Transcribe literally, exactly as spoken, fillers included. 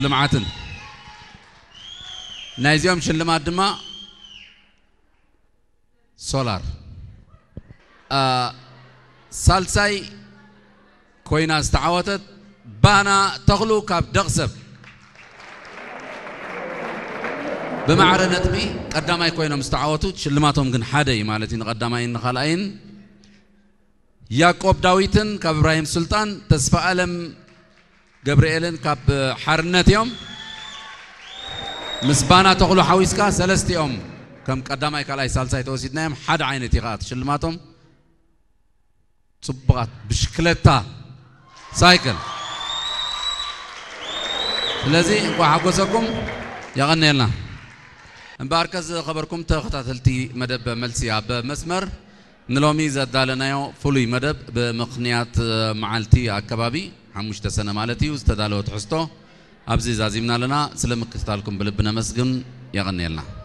لمعاتن نايزيوم شلمات دما سولار آه سالساي كوينا استعوتت بانا تغلو كاب دغسب بمعرض نتبي قداماي كوينا مستعوتو شلماتهم جن حدي مالتين قداماي نخالعين يعقوب داويتن كاب إبراهيم سلطان تسفى ألم جبريلن كاب حرنت يوم مسبانا تغلو حويسكا سلست يوم كم قداماي كلاي سالساي توسيدنا يوم حد عين تيغات شلماتهم صبغات بشكلتا سايكل لذي انكو حقوسكم يغني لنا مباركز خبركم تختاتلتي مدب ملسيا بمسمر نلومي زدالنا يو فلوي مدب بمقنيات معالتي اكبابي حموشت سنة مالتي واستدالو تحستو أبزي زازيمنا لنا سلمك تالكم بلبنا مسجن يغني لنا